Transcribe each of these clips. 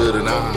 good and I.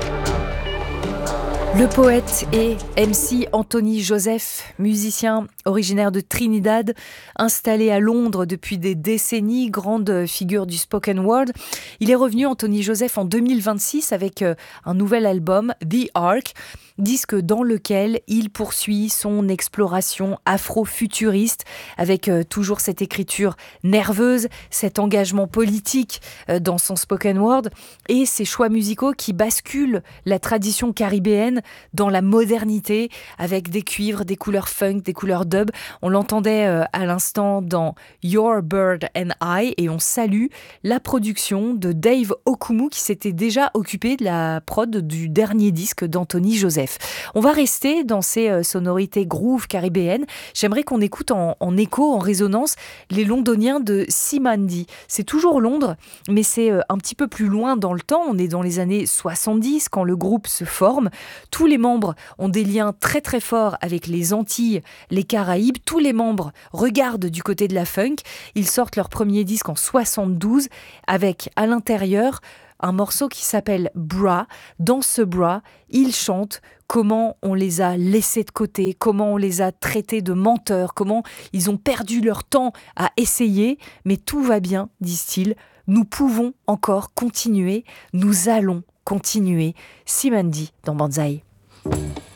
Le poète et MC Anthony Joseph, musicien originaire de Trinidad, installé à Londres depuis des décennies, grande figure du spoken word. Il est revenu, Anthony Joseph, en 2026 avec un nouvel album, The Ark, disque dans lequel il poursuit son exploration afro-futuriste avec toujours cette écriture nerveuse, cet engagement politique dans son spoken word et ses choix musicaux qui basculent la tradition caribéenne dans la modernité avec des cuivres, des couleurs funk, des couleurs dub. On l'entendait à l'instant dans Your Bird and I et on salue la production de Dave Okumu qui s'était déjà occupé de la prod du dernier disque d'Anthony Joseph. On va rester dans ces sonorités groove caribéennes. J'aimerais qu'on écoute en écho, en résonance, les Londoniens de Simandi. C'est toujours Londres, mais c'est un petit peu plus loin dans le temps. On est dans les années 70 quand le groupe se forme. Tous les membres ont des liens très très forts avec les Antilles, les Caraïbes. Tous les membres regardent du côté de la funk. Ils sortent leur premier disque en 72 avec à l'intérieur un morceau qui s'appelle Bra. Dans ce Bra, ils chantent comment on les a laissés de côté, comment on les a traités de menteurs, comment ils ont perdu leur temps à essayer. Mais tout va bien, disent-ils. Nous pouvons encore continuer. Nous allons continuer. Simandi dans Banzai.